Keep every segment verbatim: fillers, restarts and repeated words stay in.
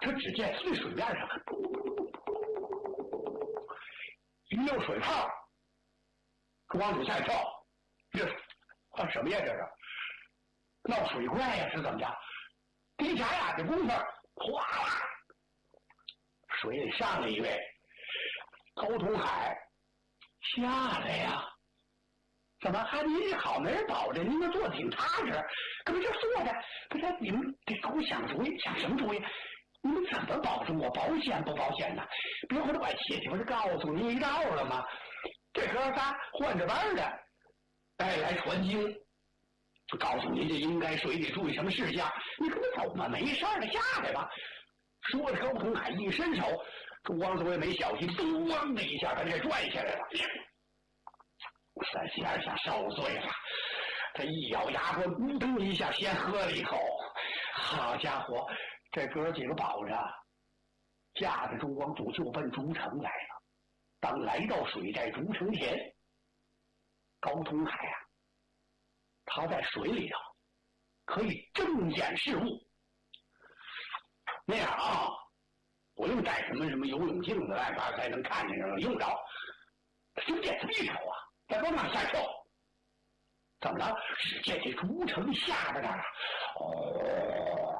他只见碎水面上一溜水泡，朱王祖吓一跳，这啊什么呀？这是闹水怪呀？是怎么着？滴眨眼的功夫，哗啦，水里上来一位高通海，下来呀！怎么还您好没人保着？您这做的挺踏实，可不就坐着？不是你们得给我想主意，想什么主意？你们怎么保证我保险不保险呢？别回头我姐姐不是告诉您一道了吗？这哥仨换着班的带来传经，就告诉您这应该水里注意什么事项。你跟我走嘛，没事的，下来吧。说着，高通海一伸手，朱光祖也没小心，咣的一下把这拽下来了。三先生受罪了，他一咬牙关，咕噔一下先喝了一口。好家伙，这哥几个保着，驾着朱光祖就奔竹城来了。当来到水寨竹城前，高通海啊，他在水里头可以正眼视物。那样啊，不用带什么什么游泳镜的办法才能看见什么，用着。就见这么一瞅啊，在光上吓跳。怎么了？只见这竹城下边那儿，哦，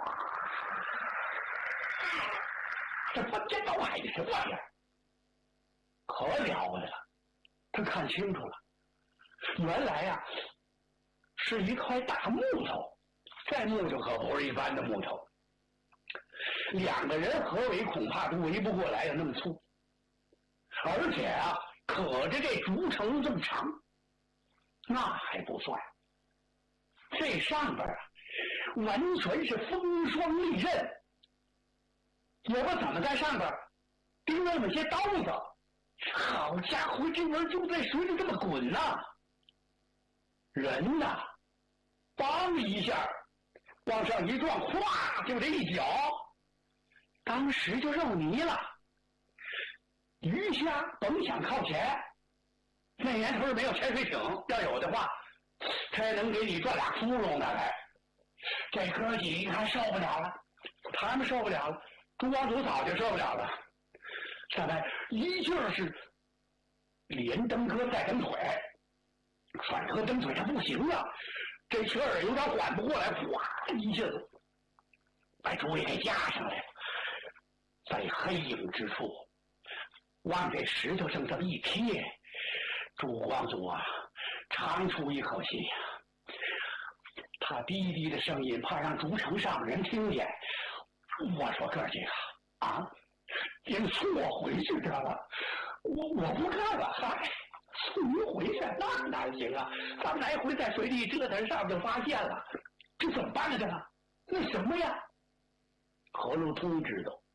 这翻天倒海的什么玩意儿？可了不得了！他看清楚了，原来呀、啊，是一块大木头。这木头可不是一般的木头，两个人合围恐怕都围不过来，有那么粗。而且啊，可着这竹城这么长，那还不算。这上边啊，完全是风霜利刃，也不怎么在上边钉了那么些刀子。好家伙，这玩意儿就在水里这么滚呐、啊！人呐，梆一下往上一撞，咵就这一脚，当时就肉泥了。鱼虾甭想靠前，那年头没有潜水艇，要有的话，才能给你赚俩窟窿的来。这哥几一看受不了了，他们受不了了，朱光祖早就受不了了。现在一劲儿是连蹬哥带蹬腿，甩哥蹬腿他不行啊，这气儿有点缓不过来，哗一下子把朱爷给架上来了。在黑影之处，往这石头上这么一贴，朱光祖啊长出一口气呀、啊，他低低的声音怕让竹城上人听见，我说哥几个啊，您送我回去得了，我我不干了，嗨，送您回去那哪行啊？咱们来回在水里折腾上就发现了，这怎么办呢？这个那什么呀？何如通知道，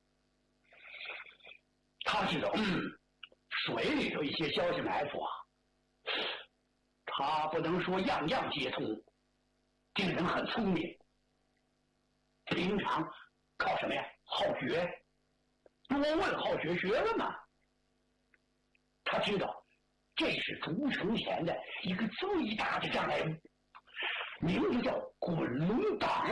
他知道，嗯，水里头一些消息埋伏啊，他不能说样样皆通，这个人很聪明，平常靠什么呀？好学。多问好学学问嘛，他知道这是竹城前的一个最大的障碍物，名字叫滚龙岗。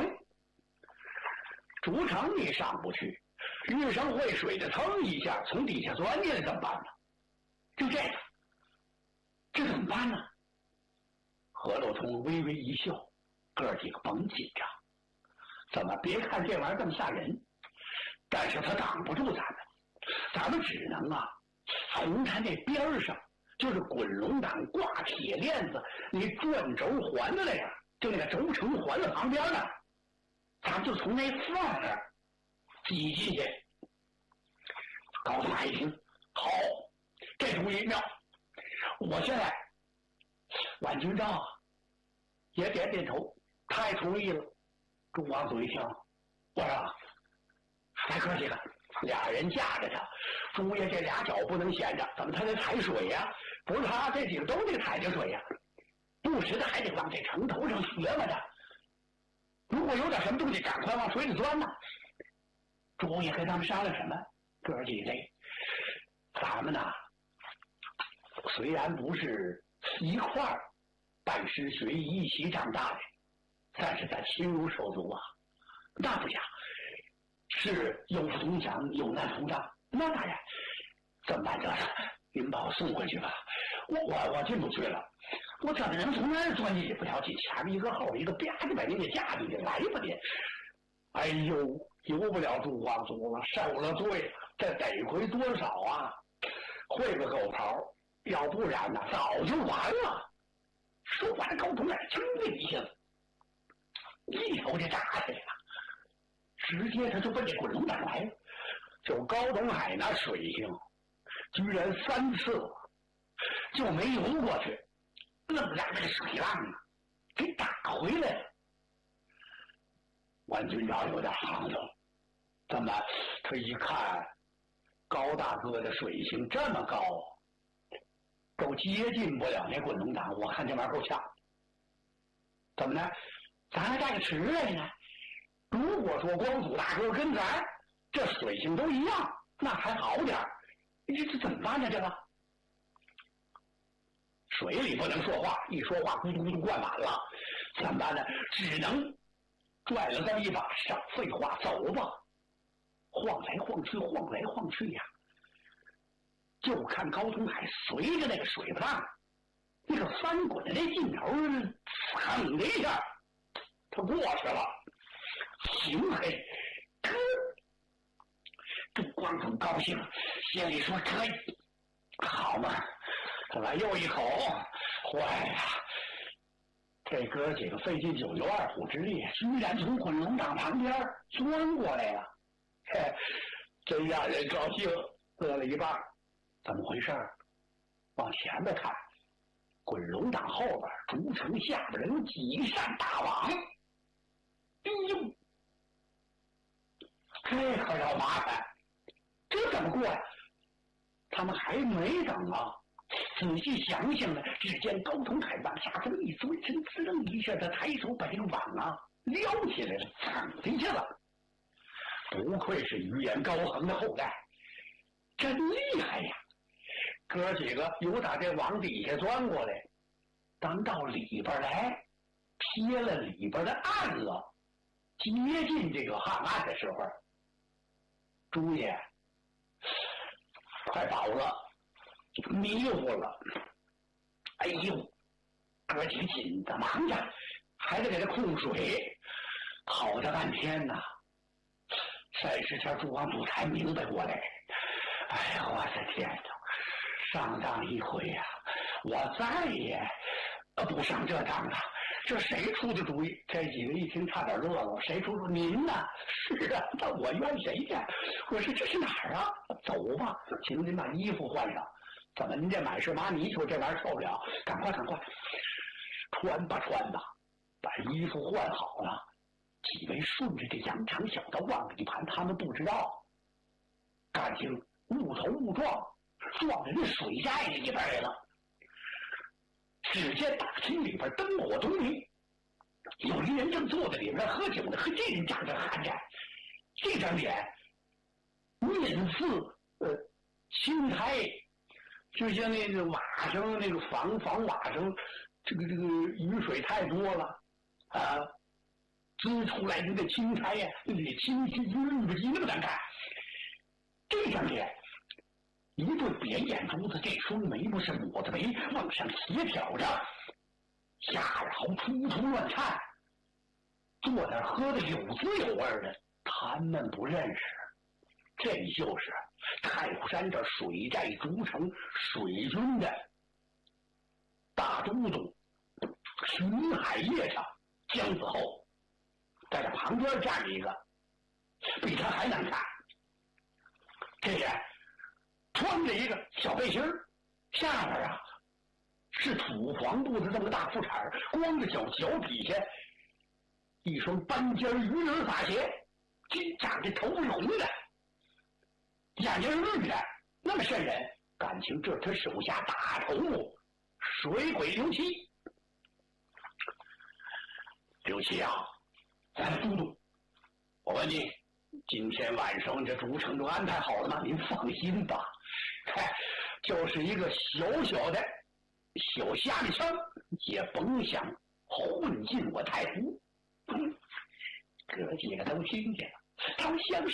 竹城你上不去，遇上会水的腾一下从底下钻进来怎么办呢？就这个，这怎么办呢？何洛通微微一笑，哥几个甭紧张，怎么别看这玩意儿这么吓人，但是他挡不住咱们，咱们只能啊，从他那边上，就是滚龙岗挂铁链子，你转轴环的那个，就那个轴承环的旁边呢，咱们就从那缝儿挤进去。高大一听，好，这主意妙，我现在晚清照啊，也点点头，太同意了。朱王祖一听，我说来哥几个，俩人架着他，朱爷这俩脚不能闲着，怎么他得踩水呀、啊？不是他这几个都得踩着水呀、啊，不时的还得往这城头上学嘛的。如果有点什么东西，赶快往水里钻呐。朱爷跟他们商量什么？哥几个，咱们呐，虽然不是一块儿拜师学艺一起长大的，但是咱亲如手足啊，那不假。 是有副总长，有男副长。那当然，怎么办得了？您把我送回去吧，我我我进不去了。我怎么能从那儿钻进去？不要紧，前面一个后一个，啪就把您给架进去，来吧您！哎呦，由不了朱光祖了，受了罪了，这得亏多少啊？会个狗刨，要不然呢，早就完了。说完，高同海噌的一下子，一头就扎下来了，直接他就奔这滚龙胆来了。就高东海那水性，居然三次就没游过去，愣让那个水浪啊给打回来了。万军长有点行头，怎么他一看高大哥的水性这么高，都接近不了那滚龙党，我看这玩意儿够呛。怎么呢？咱还带个池来呢。如果说光祖大哥跟咱这水性都一样，那还好点儿。这这怎么办呢？这个水里不能说话，一说话咕嘟咕嘟灌满了，怎么办呢？只能拽了这么一把，少废话，走吧。晃来晃去，晃来晃去呀，就看高东海随着那个水浪，那个翻滚的那劲头，噌的一下，他过去了。行嘿，可朱光祖高兴，心里说可以，好嘛，来又一口，坏呀！这哥几个费尽九牛二虎之力，居然从滚龙岗旁边钻过来了，嘿，真让人高兴。饿了一半，怎么回事？往前边看，滚龙岗后边，竹城下边有几扇大网。哎呦，这可要麻烦，这怎么过呀？他们还没等啊，仔细想想呢，只见高同海往下这么一钻身，滋楞一下，他抬手把这个网啊撩起来了，噌的一下子。不愧是余言高恒的后代，真厉害呀！哥几个由打这网底下钻过来，当到里边来，贴了里边的案子，接近这个汉岸的时候，朱爷快倒了，迷糊了。哎呦，哥几个紧的忙着，还得给他控水，好的半天呐。三十天朱光祖才明白过来，哎呀，我的天哪！上当一回呀、啊，我再也不上这当了。这谁出的主意？这几个一听差点乐了。谁出的？您呢？是啊，那我怨谁去？我说这是哪儿啊？走吧，请您把衣服换上。怎么您这满是麻泥鳅，这玩意儿受不了？赶快赶快，穿吧穿吧，把衣服换好了。几位顺着这羊肠小道往里盘，他们不知道，感情误头误撞，撞在那水寨里边来了。只见大厅里边灯火通明，有一人正坐在里边喝酒呢，和这人长得寒碜，这张脸面似呃青苔，就像那个瓦上那个房房瓦上，这个这个雨水太多了啊。滋出来的那青苔呀，那里青青绿不唧那么难看。这张脸，一对扁眼珠子，这双眉毛是抹的眉往上斜挑着，下颌突突乱颤，坐那喝的有滋有味的。他们不认识，这就是太湖山这水寨筑城水军的大都督巡海夜叉姜子厚。在这旁边站着一个，比他还难看。这人穿着一个小背心儿，下边啊是土黄布的这么个大裤衩，光着脚，脚底下一双斑尖鱼人法鞋，这长得头是红的，眼睛是绿的，那么瘆人。感情这是他手下大头目水鬼刘七。刘七啊，咱都督，我问你，今天晚上这主城都安排好了吗？您放心吧，嗨，就是一个小小的小虾米枪，也甭想混进我太湖。嗯，哥几个都听见了，他们像